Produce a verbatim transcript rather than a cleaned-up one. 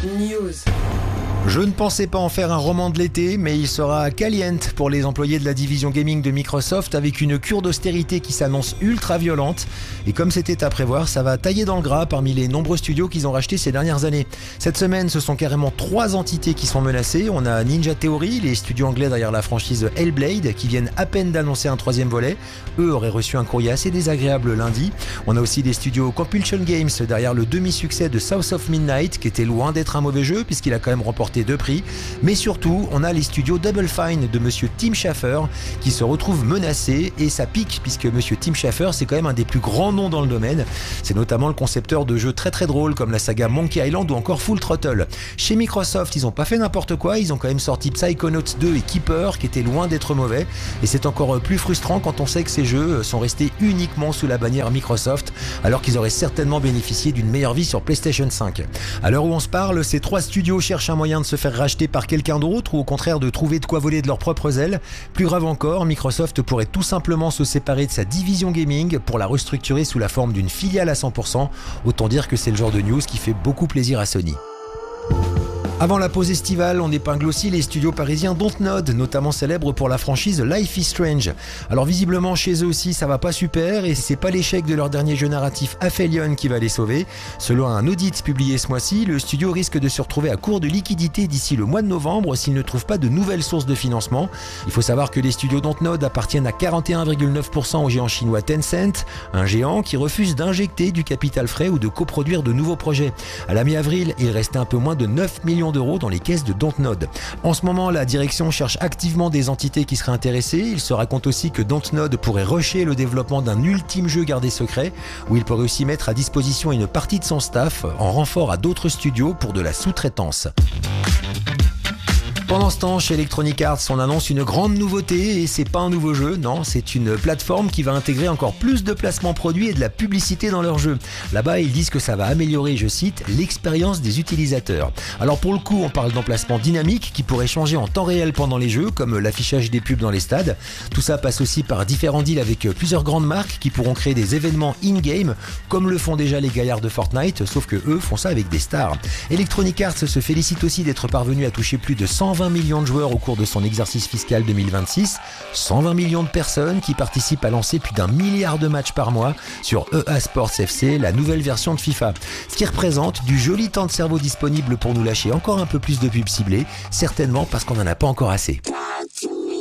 News. Je ne pensais pas en faire un roman de l'été, mais il sera caliente pour les employés de la division gaming de Microsoft avec une cure d'austérité qui s'annonce ultra violente. Et comme c'était à prévoir, ça va tailler dans le gras parmi les nombreux studios qu'ils ont rachetés ces dernières années. Cette semaine, ce sont carrément trois entités qui sont menacées. On a Ninja Theory, les studios anglais derrière la franchise Hellblade, qui viennent à peine d'annoncer un troisième volet. Eux auraient reçu un courrier assez désagréable lundi. On a aussi des studios Compulsion Games derrière le demi-succès de South of Midnight, qui était loin d'être un mauvais jeu puisqu'il a quand même remporté deux prix, mais surtout on a les studios Double Fine de monsieur Tim Schafer qui se retrouvent menacés, et ça pique puisque monsieur Tim Schafer c'est quand même un des plus grands noms dans le domaine. C'est notamment le concepteur de jeux très très drôles comme la saga Monkey Island ou encore Full Throttle. Chez Microsoft ils ont pas fait n'importe quoi, ils ont quand même sorti Psychonauts deux et Keeper qui étaient loin d'être mauvais, et c'est encore plus frustrant quand on sait que ces jeux sont restés uniquement sous la bannière Microsoft alors qu'ils auraient certainement bénéficié d'une meilleure vie sur PlayStation cinq. À l'heure où on se parle, ces trois studios cherchent un moyen de se faire racheter par quelqu'un d'autre ou au contraire de trouver de quoi voler de leurs propres ailes. Plus grave encore, Microsoft pourrait tout simplement se séparer de sa division gaming pour la restructurer sous la forme d'une filiale à cent pour cent. Autant dire que c'est le genre de news qui fait beaucoup plaisir à Sony. Avant la pause estivale, on épingle aussi les studios parisiens Dontnod, notamment célèbres pour la franchise Life is Strange. Alors visiblement chez eux aussi ça va pas super, et c'est pas l'échec de leur dernier jeu narratif Aphelion qui va les sauver. Selon un audit publié ce mois-ci, le studio risque de se retrouver à court de liquidités d'ici le mois de novembre s'il ne trouve pas de nouvelles sources de financement. Il faut savoir que les studios Dontnod appartiennent à quarante et un virgule neuf pour cent au géant chinois Tencent, un géant qui refuse d'injecter du capital frais ou de coproduire de nouveaux projets. À la mi-avril, il restait un peu moins de neuf millions d'euros dans les caisses de Dontnod. En ce moment, la direction cherche activement des entités qui seraient intéressées. Il se raconte aussi que Dontnod pourrait rusher le développement d'un ultime jeu gardé secret, où il pourrait aussi mettre à disposition une partie de son staff en renfort à d'autres studios pour de la sous-traitance. Pendant ce temps, chez Electronic Arts, on annonce une grande nouveauté, et c'est pas un nouveau jeu, non, c'est une plateforme qui va intégrer encore plus de placements produits et de la publicité dans leurs jeux. Là-bas, ils disent que ça va améliorer, je cite, l'expérience des utilisateurs. Alors pour le coup, on parle d'emplacements dynamiques qui pourraient changer en temps réel pendant les jeux, comme l'affichage des pubs dans les stades. Tout ça passe aussi par différents deals avec plusieurs grandes marques qui pourront créer des événements in-game, comme le font déjà les gaillards de Fortnite, sauf que eux font ça avec des stars. Electronic Arts se félicite aussi d'être parvenu à toucher plus de cent vingt millions de joueurs au cours de son exercice fiscal deux mille vingt-six, cent vingt millions de personnes qui participent à lancer plus d'un milliard de matchs par mois sur E A Sports F C, la nouvelle version de FIFA. Ce qui représente du joli temps de cerveau disponible pour nous lâcher encore un peu plus de pubs ciblées, certainement parce qu'on n'en a pas encore assez.